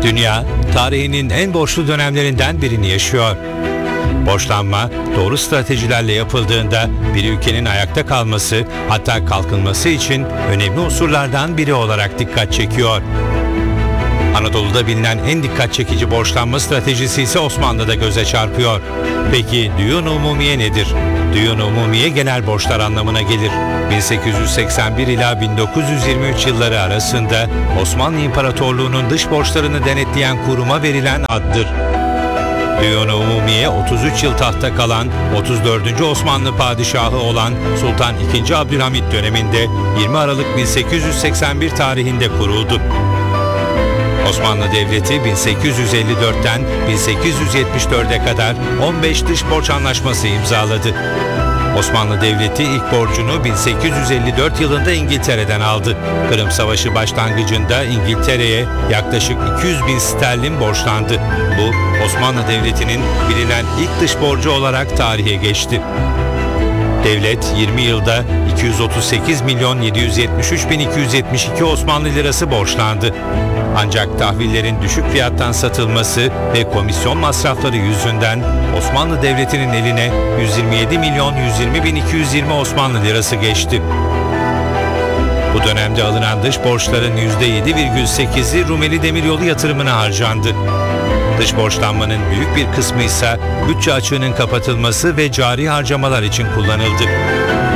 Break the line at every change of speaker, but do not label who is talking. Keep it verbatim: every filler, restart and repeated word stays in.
Dünya, tarihinin en borçlu dönemlerinden birini yaşıyor. Borçlanma, doğru stratejilerle yapıldığında bir ülkenin ayakta kalması, hatta kalkınması için önemli unsurlardan biri olarak dikkat çekiyor. Anadolu'da bilinen en dikkat çekici borçlanma stratejisi ise Osmanlı'da göze çarpıyor. Peki Düyun-ı Umumiye nedir? Düyun-ı Umumiye genel borçlar anlamına gelir. bin sekiz yüz seksen bir ila bin dokuz yüz yirmi üç yılları arasında Osmanlı İmparatorluğu'nun dış borçlarını denetleyen kuruma verilen addır. Düyun-ı Umumiye otuz üç yıl tahtta kalan otuz dördüncü Osmanlı padişahı olan Sultan ikinci. Abdülhamit döneminde yirmi Aralık bin sekiz yüz seksen bir tarihinde kuruldu. Osmanlı Devleti bin sekiz yüz elli dörtten bin sekiz yüz yetmiş dörde kadar on beş dış borç anlaşması imzaladı. Osmanlı Devleti ilk borcunu bin sekiz yüz elli dört yılında İngiltere'den aldı. Kırım Savaşı başlangıcında İngiltere'ye yaklaşık iki yüz bin sterlin borçlandı. Bu, Osmanlı Devleti'nin bilinen ilk dış borcu olarak tarihe geçti. Devlet yirmi yılda iki yüz otuz sekiz milyon yedi yüz yetmiş üç bin iki yüz yetmiş iki Osmanlı lirası borçlandı. Ancak tahvillerin düşük fiyattan satılması ve komisyon masrafları yüzünden Osmanlı Devleti'nin eline yüz yirmi yedi milyon yüz yirmi bin iki yüz yirmi Osmanlı lirası geçti. Bu dönemde alınan dış borçların yüzde yedi virgül sekizi Rumeli Demiryolu yatırımına harcandı. Dış borçlanmanın büyük bir kısmı ise bütçe açığının kapatılması ve cari harcamalar için kullanıldı.